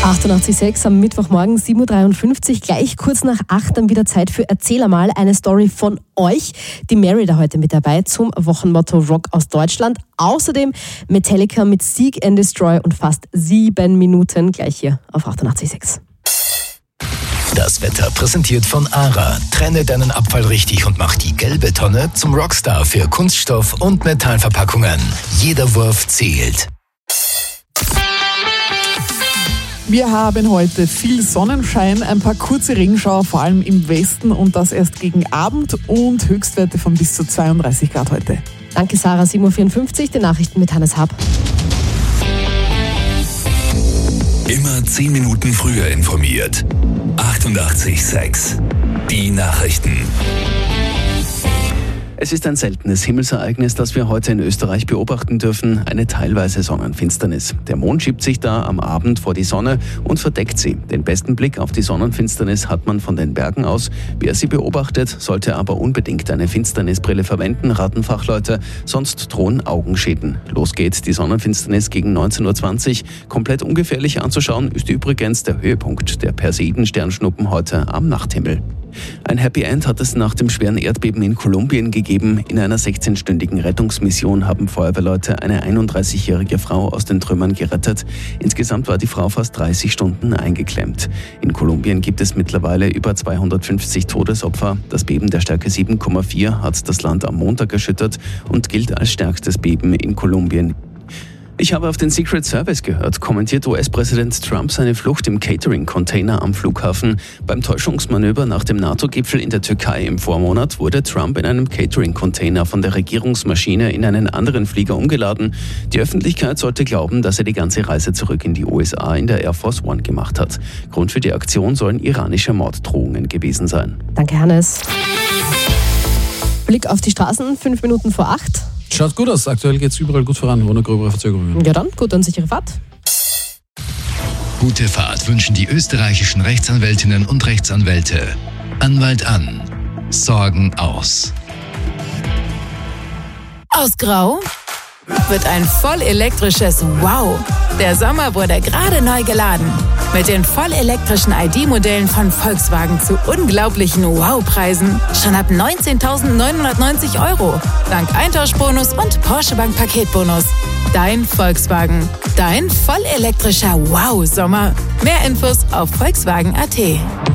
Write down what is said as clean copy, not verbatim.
88,6 am Mittwochmorgen, 7.53 Uhr, gleich kurz nach 8 dann wieder Zeit für Erzähl mal, eine Story von euch. Die Mary da heute mit dabei zum Wochenmotto Rock aus Deutschland. Außerdem Metallica mit Seek and Destroy und fast 7 Minuten gleich hier auf 88,6. Das Wetter präsentiert von ARA. Trenne deinen Abfall richtig und mach die gelbe Tonne zum Rockstar für Kunststoff- und Metallverpackungen. Jeder Wurf zählt. Wir haben heute viel Sonnenschein, ein paar kurze Regenschauer, vor allem im Westen und das erst gegen Abend und Höchstwerte von bis zu 32 Grad heute. Danke Sarah, 7.54 Uhr, die Nachrichten mit Hannes Haab. Immer 10 Minuten früher informiert. 88,6. Die Nachrichten. Es ist ein seltenes Himmelsereignis, das wir heute in Österreich beobachten dürfen, eine teilweise Sonnenfinsternis. Der Mond schiebt sich da am Abend vor die Sonne und verdeckt sie. Den besten Blick auf die Sonnenfinsternis hat man von den Bergen aus. Wer sie beobachtet, sollte aber unbedingt eine Finsternisbrille verwenden, raten Fachleute, sonst drohen Augenschäden. Los geht die Sonnenfinsternis gegen 19.20 Uhr. Komplett ungefährlich anzuschauen ist übrigens der Höhepunkt der Perseiden-Sternschnuppen heute am Nachthimmel. Ein Happy End hat es nach dem schweren Erdbeben in Kolumbien gegeben. In einer 16-stündigen Rettungsmission haben Feuerwehrleute eine 31-jährige Frau aus den Trümmern gerettet. Insgesamt war die Frau fast 30 Stunden eingeklemmt. In Kolumbien gibt es mittlerweile über 250 Todesopfer. Das Beben der Stärke 7,4 hat das Land am Montag erschüttert und gilt als stärkstes Beben in Kolumbien. Ich habe auf den Secret Service gehört, kommentiert US-Präsident Trump seine Flucht im Catering-Container am Flughafen. Beim Täuschungsmanöver nach dem NATO-Gipfel in der Türkei im Vormonat wurde Trump in einem Catering-Container von der Regierungsmaschine in einen anderen Flieger umgeladen. Die Öffentlichkeit sollte glauben, dass er die ganze Reise zurück in die USA in der Air Force One gemacht hat. Grund für die Aktion sollen iranische Morddrohungen gewesen sein. Danke Hannes. Blick auf die Straßen, 5 Minuten vor 8. Schaut gut aus, aktuell geht es überall gut voran, ohne gröbere Verzögerungen. Ja dann, gut und sichere Fahrt. Gute Fahrt wünschen die österreichischen Rechtsanwältinnen und Rechtsanwälte. Anwalt an. Sorgen aus. Aus Grau wird ein vollelektrisches Wow. Der Sommer wurde gerade neu geladen. Mit den vollelektrischen ID-Modellen von Volkswagen zu unglaublichen Wow-Preisen. Schon ab 19.990 €. Dank Eintauschbonus und Porsche Bank Paketbonus. Dein Volkswagen. Dein vollelektrischer Wow-Sommer. Mehr Infos auf Volkswagen.at.